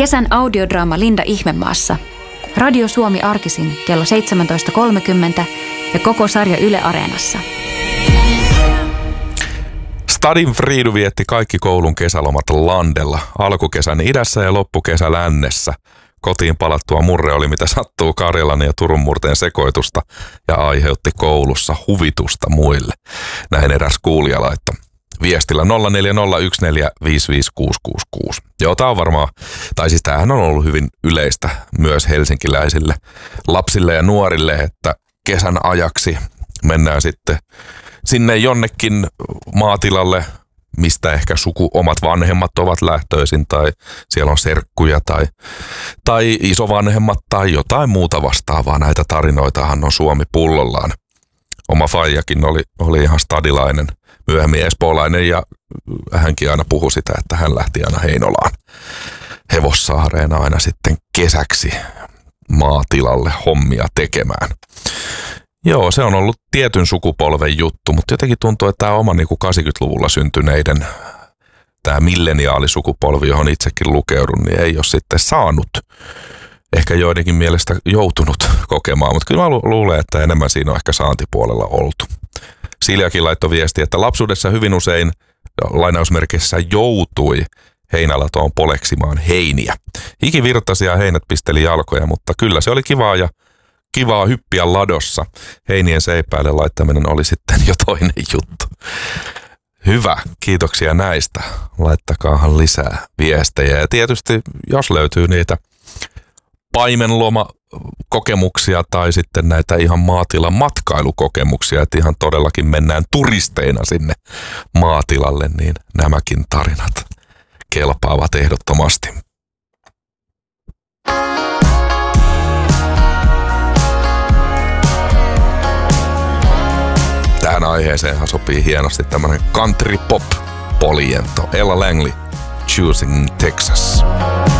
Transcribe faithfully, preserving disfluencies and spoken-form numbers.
Kesän audiodraama Linda Ihmemaassa. Radio Suomi arkisin kello seitsemäntoista kolmekymmentä ja koko sarja Yle Areenassa. Stadin Friidu vietti kaikki koulun kesälomat Landella, alkukesän idässä ja loppukesä lännessä. Kotiin palattua murre oli mitä sattuu Karjalan ja Turun murteen sekoitusta ja aiheutti koulussa huvitusta muille. Näin eräs kuulija laittoi viestillä nolla neljä nolla yksi neljä viisi viisi kuusi kuusi kuusi. Joo, tää on varmaan, tai siis tämähän on ollut hyvin yleistä myös helsinkiläisille lapsille ja nuorille, että kesän ajaksi mennään sitten sinne jonnekin maatilalle, mistä ehkä suku omat vanhemmat ovat lähtöisin tai siellä on serkkuja tai, tai isovanhemmat tai jotain muuta vastaavaa. Näitä tarinoitahan on Suomi pullollaan. Oma faijakin oli, oli ihan stadilainen, myöhemmin espoolainen ja hänkin aina puhui sitä, että hän lähti aina Heinolaan Hevossaareen aina sitten kesäksi maatilalle hommia tekemään. Joo, se on ollut tietyn sukupolven juttu, mutta jotenkin tuntuu, että tämä oma niin kuin kahdeksankymmentäluvulla syntyneiden, tämä milleniaalisukupolvi, johon itsekin lukeudun, niin ei ole sitten saanut, ehkä joidenkin mielestä joutunut kokemaan, mutta kyllä mä luulen, että enemmän siinä on ehkä saantipuolella oltu. Siljakin laittoi viesti, että lapsuudessa hyvin usein lainausmerkissä joutui heinälatoon poleksimaan heiniä. Hiki virtasi ja heinät pisteli jalkoja, mutta kyllä se oli kivaa ja kivaa hyppiä ladossa. Heinien seipäälle laittaminen oli sitten jo toinen juttu. Hyvä, kiitoksia näistä. Laittakaahan lisää viestejä. Ja tietysti jos löytyy niitä paimenloma-kokemuksia tai sitten näitä ihan maatilan matkailukokemuksia, että ihan todellakin mennään turisteina sinne maatilalle, niin nämäkin tarinat kelpaavat ehdottomasti. Tähän aiheeseenhan sopii hienosti tämmönen country pop poliento. Ella Langley, Choosing Texas.